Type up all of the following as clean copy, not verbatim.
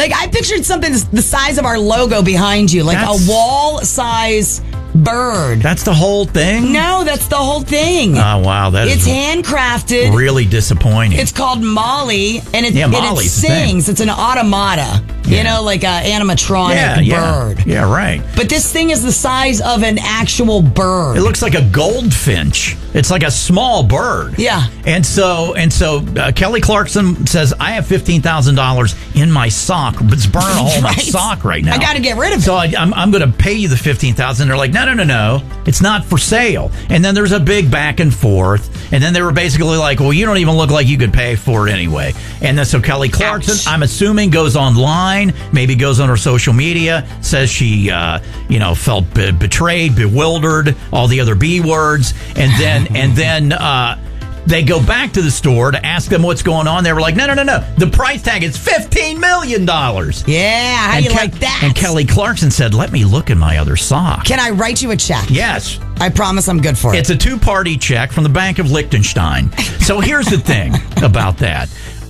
Like, I pictured something the size of our logo behind you, like a wall-size bird. That's the whole thing? No, that's the whole thing. Oh, wow. It's handcrafted. Really disappointing. It's called Molly, and it Molly's sings. It's an automata. Yeah. You know, like an animatronic bird. Yeah, right. But this thing is the size of an actual bird. It looks like a goldfinch. It's like a small bird. Yeah. And so Kelly Clarkson says, I have $15,000 in my sock. It's burning a hole in my sock right now. I got to get rid of it. So I'm going to pay you the $15,000. They're like, no. It's not for sale. And then there's a big back and forth. And then they were basically like, well, you don't even look like you could pay for it anyway. And then so Kelly Clarkson, I'm assuming, goes online, maybe goes on her social media, says she, felt betrayed, bewildered, all the other B words. And then they go back to the store to ask them what's going on. They were like, no. The price tag is $15 million. Yeah, how do you like that? And Kelly Clarkson said, let me look in my other sock. Can I write you a check? Yes. I promise I'm good for it. It's a 2-party check from the Bank of Liechtenstein. So here's the thing about that.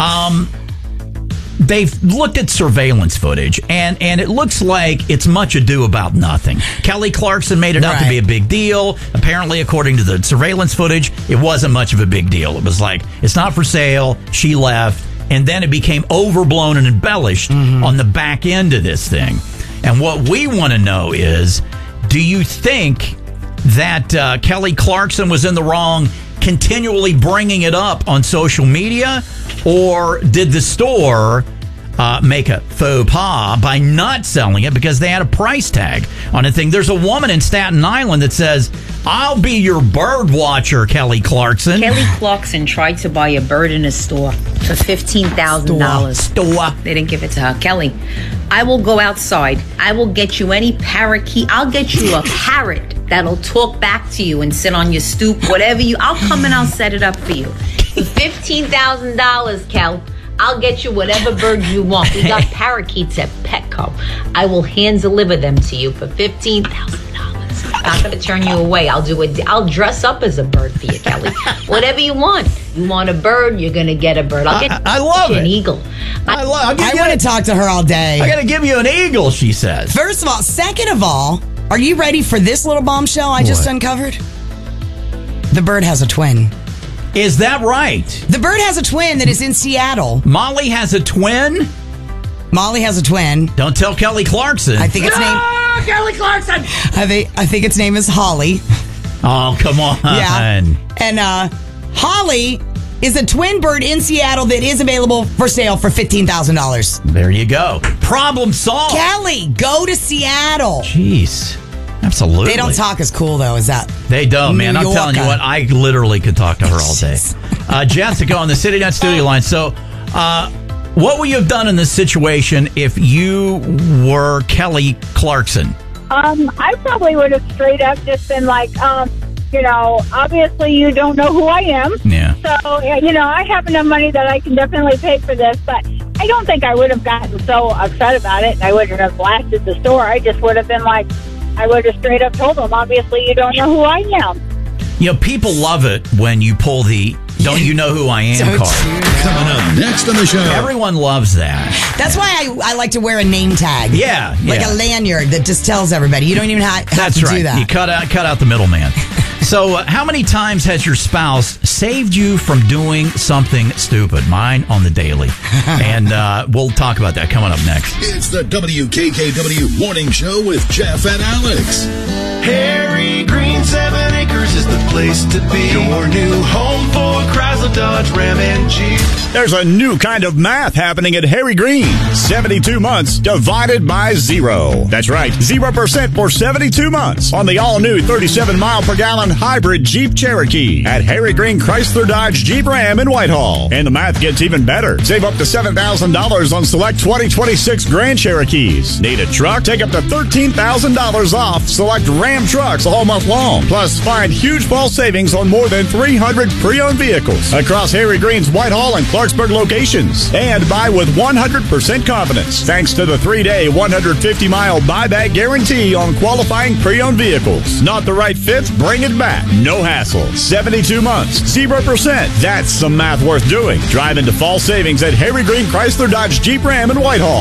They've looked at surveillance footage, and it looks like it's much ado about nothing. Kelly Clarkson made it out to be a big deal. Apparently, according to the surveillance footage, it wasn't much of a big deal. It was like, it's not for sale. She left. And then it became overblown and embellished on the back end of this thing. And what we want to know is, do you think that Kelly Clarkson was in the wrong continually bringing it up on social media, or did the store make a faux pas by not selling it because they had a price tag on a thing? There's a woman in Staten Island that says, I'll be your bird watcher, Kelly Clarkson. Kelly Clarkson tried to buy a bird in a store for $15,000. Store. They didn't give it to her. Kelly, I will go outside. I will get you any parakeet. I'll get you a parrot that'll talk back to you and sit on your stoop, whatever I'll come and I'll set it up for you. For $15,000, Kel, I'll get you whatever bird you want. We got parakeets at Petco. I will hand deliver them to you for $15,000. I'm not going to turn you away. I'll dress up as a bird for you, Kelly. Whatever you want. You want a bird, you're going to get a bird. I love you it. An eagle. I want to talk to her all day. I got to give you an eagle, she says. First of all. Second of all, are you ready for this little bombshell I just uncovered? The bird has a twin. Is that right? The bird has a twin that is in Seattle. Molly has a twin? Molly has a twin. Don't tell Kelly Clarkson. I think its name... Kelly Clarkson! I think its name is Holly. Oh, come on. Yeah. And Holly is a twin bird in Seattle that is available for sale for $15,000. There you go. Problem solved. Kelly, go to Seattle. Jeez. Absolutely. They don't talk as cool, though, as that. They don't, man. I'm telling you what, I literally could talk to her all day. Jessica on the CityNet studio line. So, what would you have done in this situation if you were Kelly Clarkson? I probably would have straight up just been like, obviously you don't know who I am. Yeah. So, I have enough money that I can definitely pay for this, but I don't think I would have gotten so upset about it. I wouldn't have blasted the store. I just would have been like, I would have straight up told them, obviously you don't know who I am. People love it when you pull the don't you know who I am card. Coming up next on the show. Everyone loves that. That's why I like to wear a name tag. Yeah. Like a lanyard that just tells everybody. You don't even have to do that. You cut out the middleman. So, how many times has your spouse saved you from doing something stupid? Mine on the daily. And we'll talk about that coming up next. It's the WKKW Morning Show with Jeff and Alex. Harry Green 7 Acres is the place to be. Your new home for Chrysler, Dodge, Ram, and Jeep. There's a new kind of math happening at Harry Green. 72 months divided by 0. That's right, 0% for 72 months on the all-new 37-mile-per-gallon hybrid Jeep Cherokee at Harry Green Chrysler, Dodge, Jeep, Ram in Whitehall. And the math gets even better. Save up to $7,000 on select 2026 Grand Cherokees. Need a truck? Take up to $13,000 off select Ram trucks all month long. Plus, find huge fall savings on more than 300 pre-owned vehicles across Harry Green's Whitehall and Clarksburg locations. And buy with 100% confidence thanks to the 3-day 150-mile buyback guarantee on qualifying pre-owned vehicles. Not the right fit? Bring it back. No hassle. 72 months. 0%. That's some math worth doing. Drive into fall savings at Harry Green Chrysler, Dodge, Jeep, Ram in Whitehall.